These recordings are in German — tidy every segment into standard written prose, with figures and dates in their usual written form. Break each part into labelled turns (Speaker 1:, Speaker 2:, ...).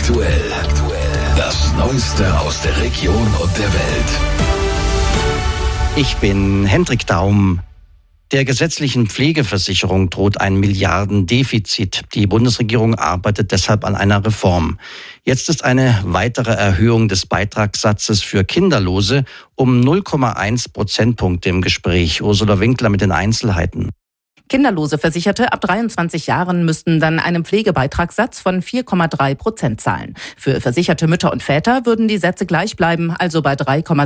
Speaker 1: aktuell. Das Neueste aus der Region und der Welt.
Speaker 2: Ich bin Hendrik Daum. Der gesetzlichen Pflegeversicherung droht ein Milliardendefizit. Die Bundesregierung arbeitet deshalb an einer Reform. Jetzt ist eine weitere Erhöhung des Beitragssatzes für Kinderlose um 0,1 Prozentpunkte im Gespräch. Ursula Winkler mit den Einzelheiten.
Speaker 3: Kinderlose Versicherte ab 23 Jahren müssten dann einen Pflegebeitragssatz von 4,3% zahlen. Für versicherte Mütter und Väter würden die Sätze gleich bleiben, also bei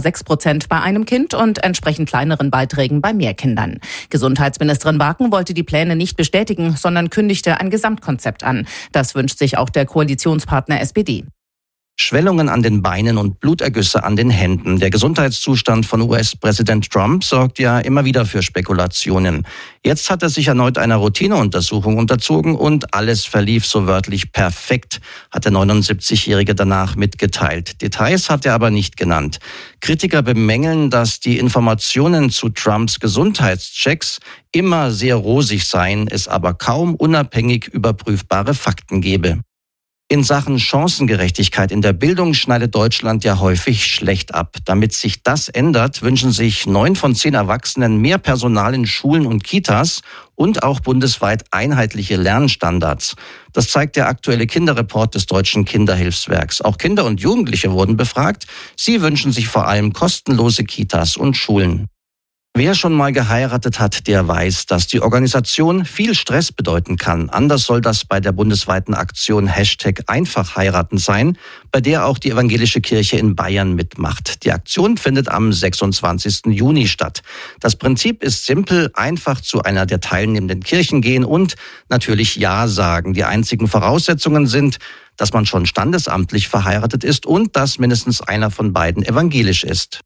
Speaker 3: 3,6% bei einem Kind und entsprechend kleineren Beiträgen bei mehr Kindern. Gesundheitsministerin Waken wollte die Pläne nicht bestätigen, sondern kündigte ein Gesamtkonzept an. Das wünscht sich auch der Koalitionspartner SPD.
Speaker 2: Schwellungen an den Beinen und Blutergüsse an den Händen. Der Gesundheitszustand von US-Präsident Trump sorgt ja immer wieder für Spekulationen. Jetzt hat er sich erneut einer Routineuntersuchung unterzogen und alles verlief so wörtlich perfekt, hat der 79-Jährige danach mitgeteilt. Details hat er aber nicht genannt. Kritiker bemängeln, dass die Informationen zu Trumps Gesundheitschecks immer sehr rosig seien, es aber kaum unabhängig überprüfbare Fakten gebe. In Sachen Chancengerechtigkeit in der Bildung schneidet Deutschland ja häufig schlecht ab. Damit sich das ändert, wünschen sich 9 von 10 Erwachsenen mehr Personal in Schulen und Kitas und auch bundesweit einheitliche Lernstandards. Das zeigt der aktuelle Kinderreport des Deutschen Kinderhilfswerks. Auch Kinder und Jugendliche wurden befragt. Sie wünschen sich vor allem kostenlose Kitas und Schulen. Wer schon mal geheiratet hat, der weiß, dass die Organisation viel Stress bedeuten kann. Anders soll das bei der bundesweiten Aktion #Einfach-Heiraten sein, bei der auch die evangelische Kirche in Bayern mitmacht. Die Aktion findet am 26. Juni statt. Das Prinzip ist simpel: einfach zu einer der teilnehmenden Kirchen gehen und natürlich Ja sagen. Die einzigen Voraussetzungen sind, dass man schon standesamtlich verheiratet ist und dass mindestens einer von beiden evangelisch ist.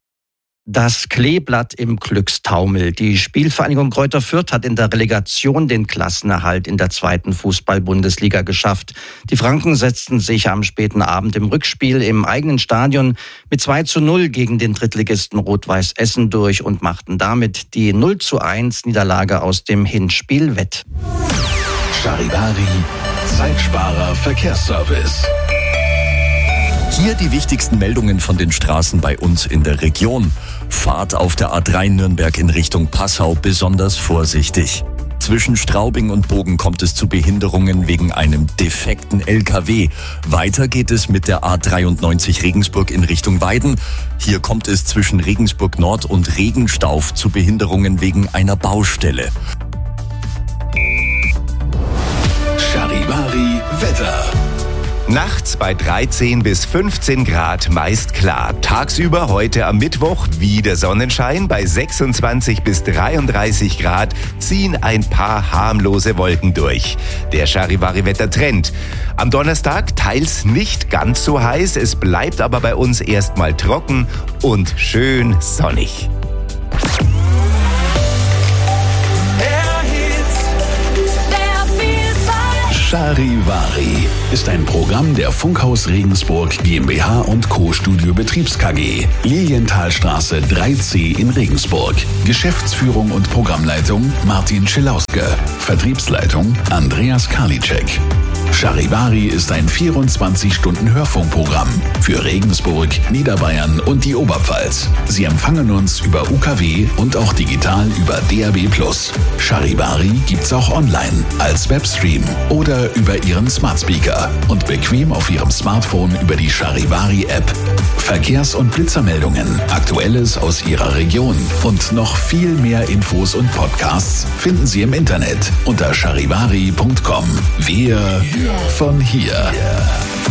Speaker 2: Das Kleeblatt im Glückstaumel. Die Spielvereinigung Greuther Fürth hat in der Relegation den Klassenerhalt in der 2. Fußball-Bundesliga geschafft. Die Franken setzten sich am späten Abend im Rückspiel im eigenen Stadion mit 2:0 gegen den Drittligisten Rot-Weiß Essen durch und machten damit die 0:1 Niederlage aus dem Hinspiel wett.
Speaker 1: Charivari, Zeitsparer Verkehrsservice.
Speaker 4: Hier die wichtigsten Meldungen von den Straßen bei uns in der Region. Fahrt auf der A3 Nürnberg in Richtung Passau besonders vorsichtig. Zwischen Straubing und Bogen kommt es zu Behinderungen wegen einem defekten LKW. Weiter geht es mit der A93 Regensburg in Richtung Weiden. Hier kommt es zwischen Regensburg Nord und Regenstauf zu Behinderungen wegen einer Baustelle.
Speaker 1: Charivari Wetter.
Speaker 5: Nachts bei 13 bis 15 Grad meist klar. Tagsüber heute am Mittwoch wieder Sonnenschein. Bei 26 bis 33 Grad ziehen ein paar harmlose Wolken durch. Der Charivari-Wettertrend. Am Donnerstag teils nicht ganz so heiß. Es bleibt aber bei uns erstmal trocken und schön sonnig.
Speaker 1: Charivari ist ein Programm der Funkhaus Regensburg GmbH und Co. Studio Betriebs KG. Lilienthalstraße 3C in Regensburg. Geschäftsführung und Programmleitung Martin Schilauske. Vertriebsleitung Andreas Karliczek. Charivari ist ein 24-Stunden-Hörfunkprogramm für Regensburg, Niederbayern und die Oberpfalz. Sie empfangen uns über UKW und auch digital über DAB+. Charivari gibt's auch online als Webstream oder über Ihren Smartspeaker und bequem auf Ihrem Smartphone über die Charivari-App. Verkehrs- und Blitzermeldungen, Aktuelles aus Ihrer Region und noch viel mehr Infos und Podcasts finden Sie im Internet unter charivari.com. Wir von hier.